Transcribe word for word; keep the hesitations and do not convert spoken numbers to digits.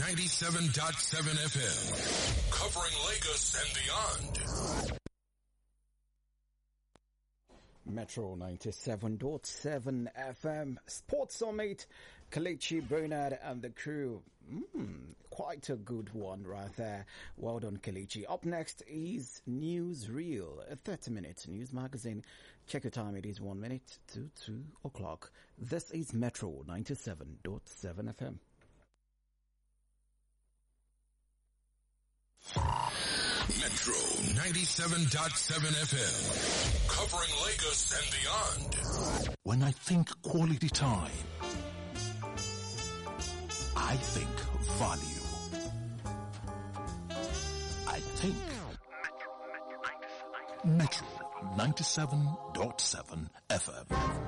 ninety-seven point seven F M. Covering Lagos and beyond. Metro ninety-seven point seven F M. Sports Summit. Kelechi Bernard and the crew. Mm, quite a good one right there. Well done, Kelechi. Up next is Newsreel, a thirty minute news magazine. Check your time. It is one minute to two o'clock. This is Metro ninety-seven point seven F M. Metro ninety-seven point seven F M. Covering Lagos and beyond. When I think quality time, I think value. I think Metro ninety-seven point seven F M.